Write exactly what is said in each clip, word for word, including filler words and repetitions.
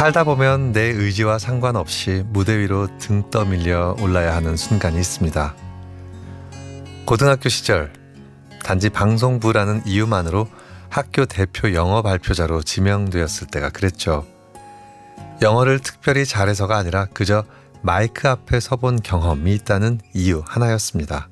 살다 보면 내 의지와 상관없이 무대 위로 등 떠밀려 올라야 하는 순간이 있습니다. 고등학교 시절 단지 방송부라는 이유만으로 학교 대표 영어 발표자로 지명되었을 때가 그랬죠. 영어를 특별히 잘해서가 아니라 그저 마이크 앞에 서본 경험이 있다는 이유 하나였습니다.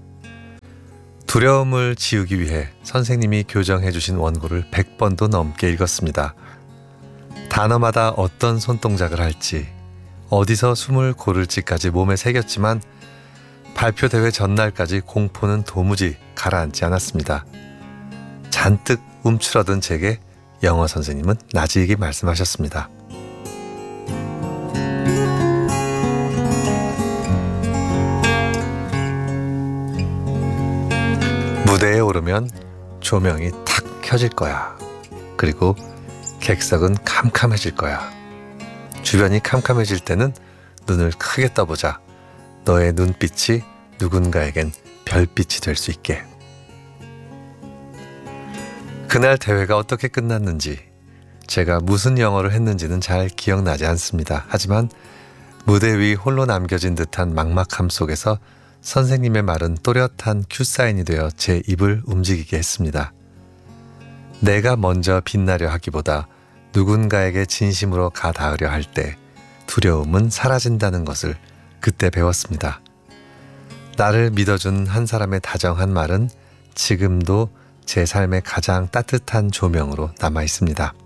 두려움을 지우기 위해 선생님이 교정해 주신 원고를 백 번도 넘게 읽었습니다. 단어마다 어떤 손동작을 할지, 어디서 숨을 고를지까지 몸에 새겼지만 발표 대회 전날까지 공포는 도무지 가라앉지 않았습니다. 잔뜩 움츠러든 제게 영어 선생님은 나지기 말씀하셨습니다. 무대에 오르면 조명이 탁 켜질 거야. 그리고 객석은 캄캄해질 거야. 주변이 캄캄해질 때는 눈을 크게 떠보자. 너의 눈빛이 누군가에겐 별빛이 될 수 있게. 그날 대회가 어떻게 끝났는지, 제가 무슨 영어를 했는지는 잘 기억나지 않습니다. 하지만 무대 위 홀로 남겨진 듯한 막막함 속에서 선생님의 말은 또렷한 큐사인이 되어 제 입을 움직이게 했습니다. 내가 먼저 빛나려 하기보다 누군가에게 진심으로 가 닿으려 할 때 두려움은 사라진다는 것을 그때 배웠습니다. 나를 믿어준 한 사람의 다정한 말은 지금도 제 삶의 가장 따뜻한 조명으로 남아 있습니다.